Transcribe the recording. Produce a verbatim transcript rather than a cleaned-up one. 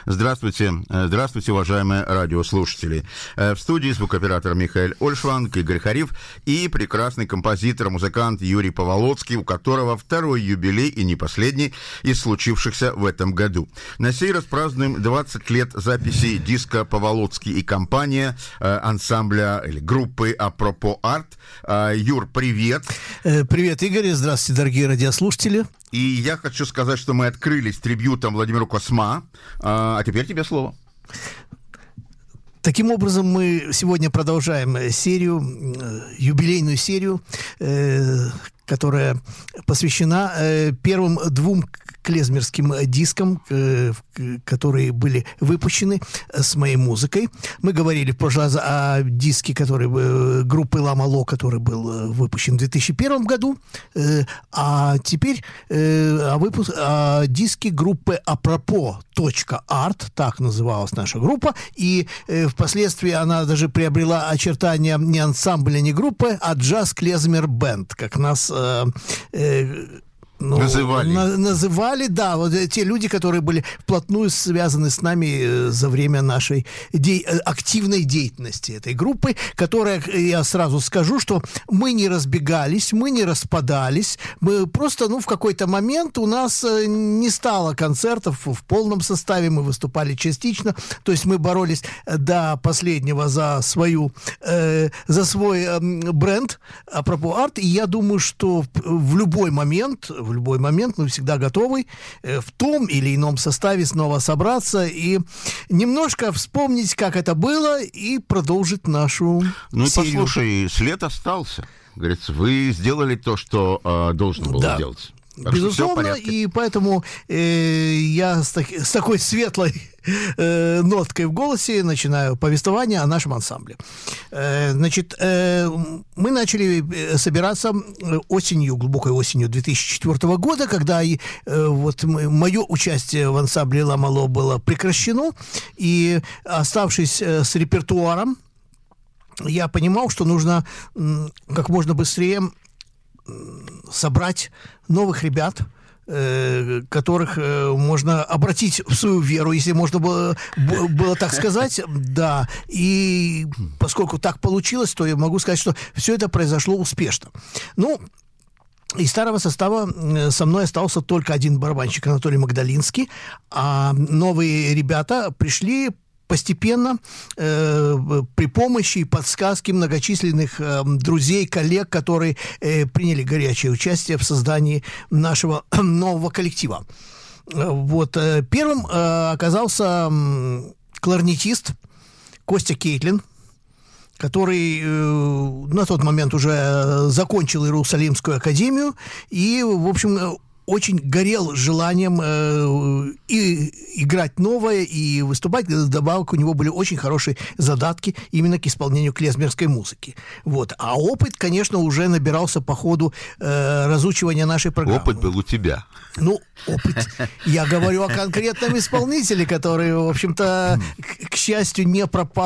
Здравствуйте, здравствуйте, уважаемые радиослушатели. В студии звукооператор Михаил Ольшванг, Игорь Хариф и прекрасный композитор, музыкант Юрий Поволоцкий, у которого второй юбилей и не последний из случившихся в этом году. На сей раз празднуем двадцать лет записи диска «Поволоцкий и компания» ансамбля или группы «Апропо Арт». Юр, привет. Привет, Игорь. Здравствуйте, дорогие радиослушатели. И я хочу сказать, что мы открылись трибьютом Владимиру Косма. А теперь тебе слово. Таким образом, мы сегодня продолжаем серию, юбилейную серию, которая посвящена первым двум клезмерским дискам, которые были выпущены с моей музыкой. Мы говорили в прошлый раз о диске который, группы «Ламало», который был выпущен в две тысячи первом году, а теперь о, выпуск, о диске группы «Апропо Арт», так называлась наша группа, и впоследствии она даже приобрела очертания не ансамбля, не группы, а джаз-клезмер-бенд, как нас... Ну, называли. На, называли, да, вот те люди, которые были вплотную связаны с нами за время нашей де- активной деятельности этой группы, которая, я сразу скажу, что мы не разбегались, мы не распадались, мы просто, ну, в какой-то момент у нас не стало концертов в полном составе, мы выступали частично, то есть мы боролись до последнего за свою, э, за свой э, бренд «Апропо Арт», и я думаю, что в любой момент... в любой момент мы всегда готовы э, в том или ином составе снова собраться и немножко вспомнить, как это было, и продолжить нашу Ну серию. И послушай, след остался. Говорится, вы сделали то, что э, должно было да. сделать. Так Безусловно, и поэтому э, я с, таки, с такой светлой э, ноткой в голосе начинаю повествование о нашем ансамбле. Э, значит, э, мы начали собираться осенью, глубокой осенью две тысячи четвёртого года, когда э, вот мое участие в ансамбле «Ламало» было прекращено, и, оставшись э, с репертуаром, я понимал, что нужно э, как можно быстрее собрать новых ребят, э, которых э, можно обратить в свою веру, если можно было, б- было так сказать, да. И поскольку так получилось, то я могу сказать, что все это произошло успешно. Ну, из старого состава со мной остался только один барабанщик, Анатолий Магдалинский, а новые ребята пришли постепенно, э, при помощи и подсказки многочисленных э, друзей, коллег, которые э, приняли горячее участие в создании нашего нового коллектива. Вот. Э, первым э, оказался э, кларнетист Костя Кейтлин, который э, на тот момент уже закончил Иерусалимскую академию и, в общем, очень горел желанием э, и играть новое, и выступать. Добавок у него были очень хорошие задатки именно к исполнению клезмерской музыки. Вот. А опыт, конечно, уже набирался по ходу э, разучивания нашей программы. Опыт был у тебя. Ну, опыт. Я говорю о конкретном исполнителе, который, в общем-то, к, к счастью, не пропал